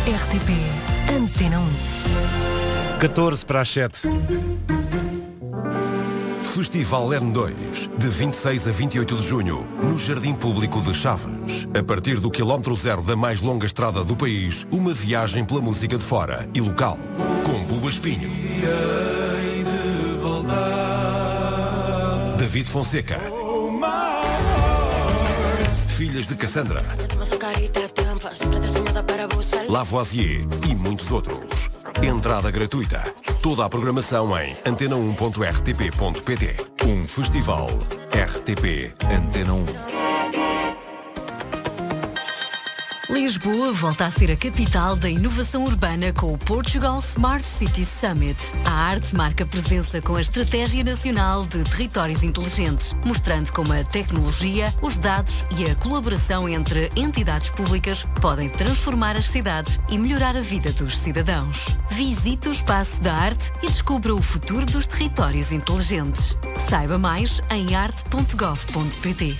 RTP Antena 1. 14 para as 7. Festival N2, de 26 a 28 de junho, no Jardim Público de Chaves. A partir do quilómetro zero da mais longa estrada do país, uma viagem pela música de fora e local. Com Buba Espinho, David Fonseca, Filhas de Cassandra, Lavoisier e muitos outros. Entrada gratuita. Toda a programação em antena1.rtp.pt. Um festival RTP Antena 1. Lisboa volta a ser a capital da inovação urbana com o Portugal Smart City Summit. A arte marca presença com a Estratégia Nacional de Territórios Inteligentes, mostrando como a tecnologia, os dados e a colaboração entre entidades públicas podem transformar as cidades e melhorar a vida dos cidadãos. Visite o Espaço da Arte e descubra o futuro dos territórios inteligentes. Saiba mais em arte.gov.pt.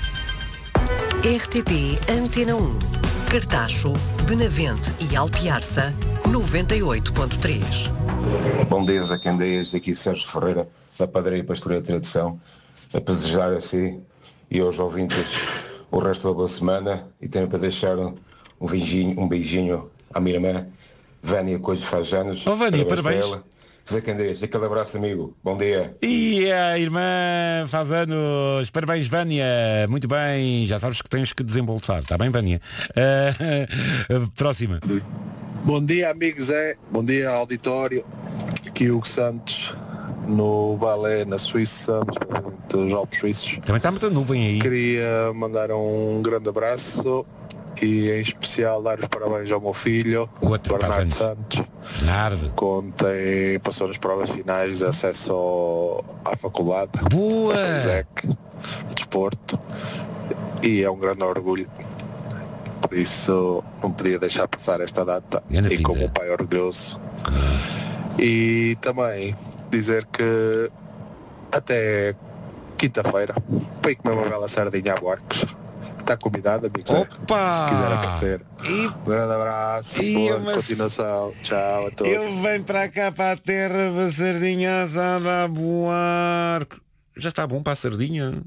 RTP Antena 1. Cartacho, Benavente e Alpiarça, 98.3. Bom dia, Zé Candeias, daqui Sérgio Ferreira, da Padaria e Pastoria de Tradição, a desejar a si e aos ouvintes o resto da boa semana e também para deixar um beijinho à minha irmã, Vânia, que hoje faz anos. Oh, Vânia, parabéns. Zé Candeias, aquele abraço, amigo. Bom dia. E a irmã faz anos. Parabéns, Vânia. Muito bem. Já sabes que tens que desembolsar. Está bem, Vânia? Próxima. Bom dia, amigo Zé. Bom dia, auditório. Aqui Hugo Santos, no balé na Suíça, dos Alpes Suíços. Também está muita nuvem aí. Queria mandar um grande abraço e em especial dar os parabéns ao meu filho, Bernardo Santos, que passou nas provas finais de acesso à faculdade. Boa! De desporto, e é um grande orgulho, por isso não podia deixar passar esta data e como um pai orgulhoso. E também dizer que até quinta-feira para ir comer uma bela sardinha a Barcos. Está convidado, amigo. Opa! Se quiser aparecer. Um grande abraço, boa continuação. Tchau a todos. Ele vem para cá, para a terra, para a sardinha assada a voar. Já está bom para a sardinha?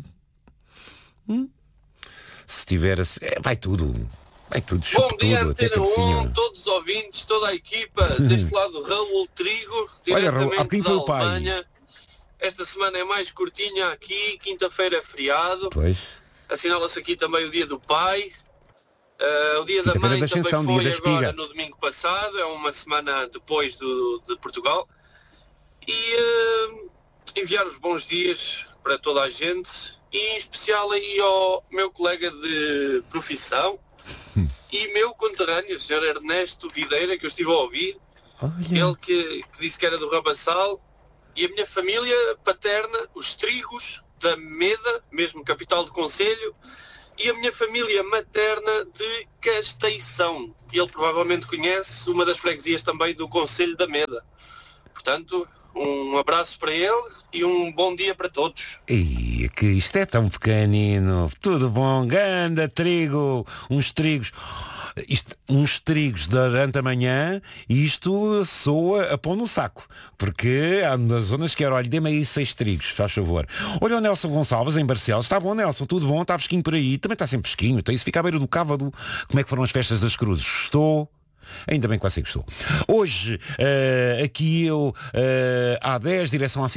Se tiver... vai tudo. Vai tudo, bom dia, tudo, Antena 1, todos os ouvintes, toda a equipa. Deste lado, Raul Trigo, diretamente da Alemanha. Esta semana é mais curtinha aqui, quinta-feira é feriado. Pois. Assinala-se aqui também o dia do pai, o dia da mãe também foi agora no domingo passado, é uma semana depois de Portugal. E enviar os bons dias para toda a gente, e em especial aí ao meu colega de profissão e meu conterrâneo, o Sr. Ernesto Videira, que eu estive a ouvir. Ele que disse que era do Rabassal, e a minha família paterna, os Trigos, da Meda, mesmo capital do concelho, e a minha família materna de Casteição. Ele provavelmente conhece uma das freguesias também do concelho da Meda. Portanto, um abraço para ele e um bom dia para todos. E que isto é tão pequenino. Tudo bom, ganda trigo, uns trigos. Uns trigos durante a manhã, isto soa a pão no saco, porque há nas zonas que era, olha, dê-me aí 6 trigos, faz favor. Olha o Nelson Gonçalves em Barcelos. Está bom, Nelson, tudo bom? Está fresquinho por aí? Também está sempre fresquinho. Então isso fica à beira do Cávado. Como é que foram as festas das Cruzes? Estou... Ainda bem que você gostou. Hoje, aqui eu, A10, direção à